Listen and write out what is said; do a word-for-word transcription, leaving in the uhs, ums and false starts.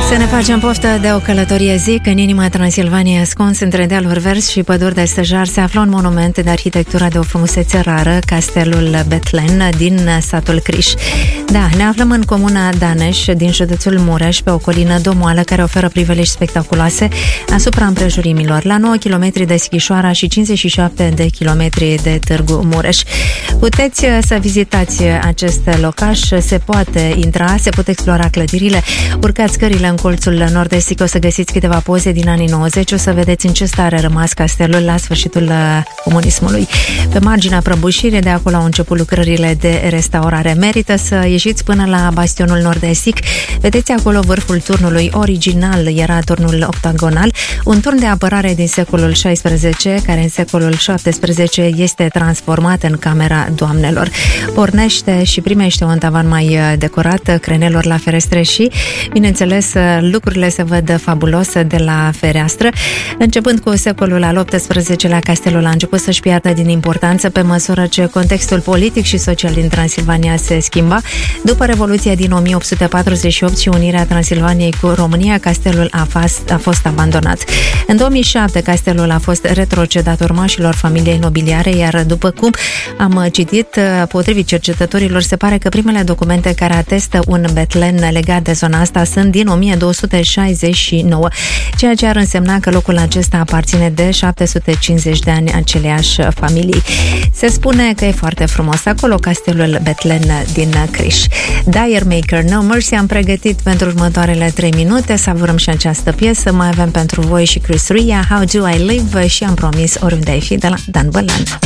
Să ne facem poftă de o călătorie, zic, în inima Transilvaniei, ascuns între dealuri verzi și păduri de stejar, se află un monument de arhitectură de o frumusețe rară, castelul Bethlen din satul Criș. Da, ne aflăm în comuna Daneș, din județul Mureș, pe o colină domoală care oferă priveliști spectaculoase asupra împrejurimilor, la nouă kilometri de Sighișoara și cincizeci și șapte de kilometri de Târgu Mureș. Puteți să vizitați acest locaș, se poate intra, se pot explora clădirile, urcați scările în colțul nord-estic, o să găsiți câteva poze din anii nouăzeci, o să vedeți în ce stare a rămas castelul la sfârșitul comunismului. Pe marginea prăbușirii, de acolo au început lucrările de restaurare. Merită să ieșiți până la bastionul nord-estic. Vedeți acolo vârful turnului original, era turnul octagonal, un turn de apărare din secolul șaisprezece, care în secolul șaptesprezece este transformat în camera doamnelor. Pornește și primește un tavan mai decorat, crenelor la ferestre și, bineînțeles, lucrurile se văd fabulos de la fereastră. Începând cu secolul al optsprezecelea, castelul a început să-și piardă din importanță pe măsură ce contextul politic și social din Transilvania se schimba. După Revoluția din o mie opt sute patruzeci și opt și unirea Transilvaniei cu România, castelul a fost, a fost abandonat. În două mii șapte, castelul a fost retrocedat urmașilor familiei nobiliare, iar după cum am citit, potrivit cercetătorilor, se pare că primele documente care atestă un Bethlen legat de zona asta sunt din o mie două sute șaizeci și nouă, ceea ce ar însemna că locul acesta aparține de șapte sute cincizeci de ani aceleiași familii. Se spune că e foarte frumos acolo, castelul Bethlen din Criș. Dire Maker, No Mercy am pregătit pentru următoarele trei minute, savurăm și această piesă, mai avem pentru voi și Chris Ria, How Do I Live și am promis Oriunde ai fi de la Dan Bălan.